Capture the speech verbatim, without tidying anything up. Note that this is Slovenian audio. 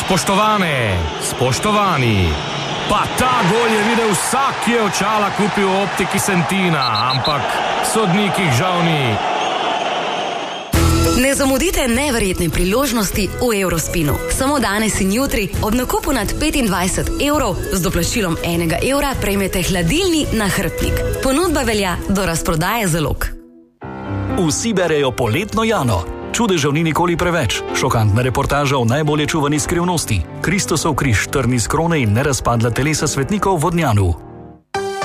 Spoštovane, spoštovani, pa ta gol je videl vsak, ki je očala kupil v optiki Sentina, ampak sodnik jih žal ni. Ne zamudite neverjetne priložnosti v Eurospinu. Samo danes in jutri ob nakupu nad petindvajset evrov z doplačilom enega evra prejmete hladilni nahrbtnik. Ponudba velja do razprodaje zalog. Vsi berejo Poletno Jano. Čudežev ni nikoli preveč. Šokantna reportaža o najbolje čuvani skrivnosti. Kristusov križ, trn iz krone in nerazpadla telesa svetnikov v Vodnjanu.